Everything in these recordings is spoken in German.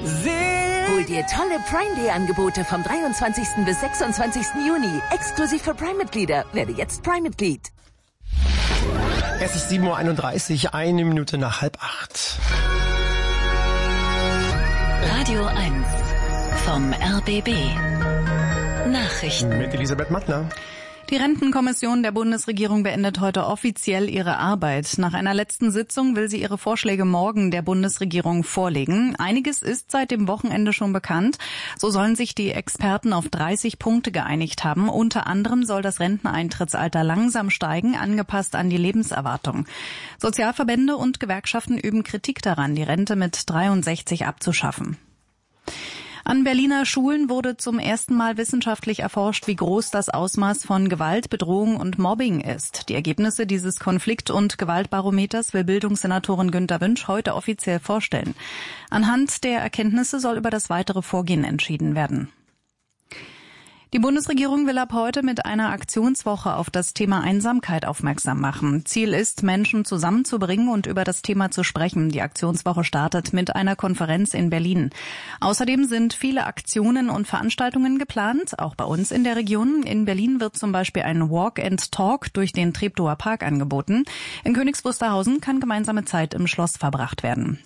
Hol dir tolle Prime Day Angebote vom 23. bis 26. Juni. Exklusiv für Prime-Mitglieder. Werde jetzt Prime-Mitglied. Es ist 7.31 Uhr, 1 Minute nach 7:30. Radio 1 vom RBB. Nachrichten. Mit Elisabeth Mattner. Die Rentenkommission der Bundesregierung beendet heute offiziell ihre Arbeit. Nach einer letzten Sitzung will sie ihre Vorschläge morgen der Bundesregierung vorlegen. Einiges ist seit dem Wochenende schon bekannt. So sollen sich die Experten auf 30 Punkte geeinigt haben. Unter anderem soll das Renteneintrittsalter langsam steigen, angepasst an die Lebenserwartung. Sozialverbände und Gewerkschaften üben Kritik daran, die Rente mit 63 abzuschaffen. An Berliner Schulen wurde zum ersten Mal wissenschaftlich erforscht, wie groß das Ausmaß von Gewalt, Bedrohung und Mobbing ist. Die Ergebnisse dieses Konflikt- und Gewaltbarometers will Bildungssenatorin Günter Wünsch heute offiziell vorstellen. Anhand der Erkenntnisse soll über das weitere Vorgehen entschieden werden. Die Bundesregierung will ab heute mit einer Aktionswoche auf das Thema Einsamkeit aufmerksam machen. Ziel ist, Menschen zusammenzubringen und über das Thema zu sprechen. Die Aktionswoche startet mit einer Konferenz in Berlin. Außerdem sind viele Aktionen und Veranstaltungen geplant, auch bei uns in der Region. In Berlin wird zum Beispiel ein Walk and Talk durch den Treptower Park angeboten. In Königs Wusterhausen kann gemeinsame Zeit im Schloss verbracht werden.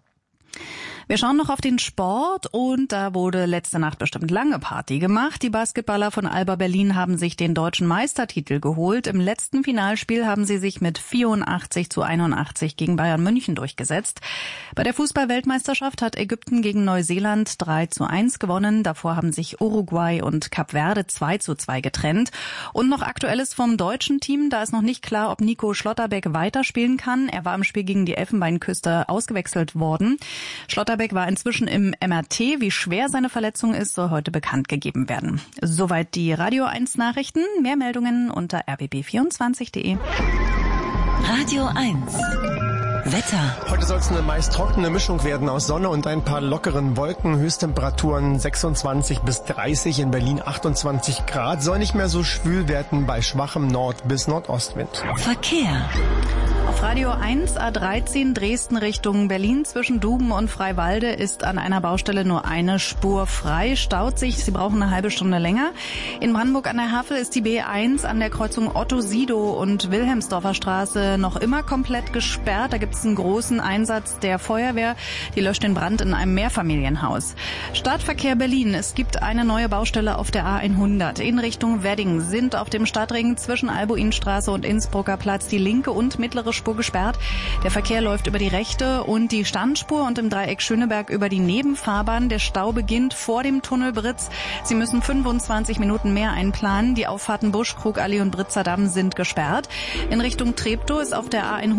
Wir schauen noch auf den Sport und da wurde letzte Nacht bestimmt lange Party gemacht. Die Basketballer von Alba Berlin haben sich den deutschen Meistertitel geholt. Im letzten Finalspiel haben sie sich mit 84-81 gegen Bayern München durchgesetzt. Bei der Fußball-Weltmeisterschaft hat Ägypten gegen Neuseeland 3-1 gewonnen. Davor haben sich Uruguay und Kap Verde 2-2 getrennt. Und noch Aktuelles vom deutschen Team. Da ist noch nicht klar, ob Nico Schlotterbeck weiterspielen kann. Er war im Spiel gegen die Elfenbeinküste ausgewechselt worden. Schlotterbeck war inzwischen im MRT. Wie schwer seine Verletzung ist, soll heute bekannt gegeben werden. Soweit die Radio 1 Nachrichten. Mehr Meldungen unter rbb24.de. Radio 1. Wetter. Heute soll es eine meist trockene Mischung werden aus Sonne und ein paar lockeren Wolken. Höchsttemperaturen 26 bis 30, in Berlin 28 Grad. Soll nicht mehr so schwül werden bei schwachem Nord- bis Nordostwind. Verkehr. Auf Radio 1 A13 Dresden Richtung Berlin zwischen Duben und Freiwalde ist an einer Baustelle nur eine Spur frei. Staut sich, Sie brauchen eine halbe Stunde länger. In Brandenburg an der Havel ist die B1 an der Kreuzung Otto-Sidow und Wilhelmsdorfer Straße noch immer komplett gesperrt. Da gibt es einen großen Einsatz der Feuerwehr. Die löscht den Brand in einem Mehrfamilienhaus. Stadtverkehr Berlin. Es gibt eine neue Baustelle auf der A100. In Richtung Wedding sind auf dem Stadtring zwischen Albuinstraße und Innsbrucker Platz die linke und mittlere Spur gesperrt. Der Verkehr läuft über die rechte und die Standspur und im Dreieck Schöneberg über die Nebenfahrbahn. Der Stau beginnt vor dem Tunnel Britz. Sie müssen 25 Minuten mehr einplanen. Die Auffahrten Busch, Krugallee und Britzer Damm sind gesperrt. In Richtung Treptow ist auf der A100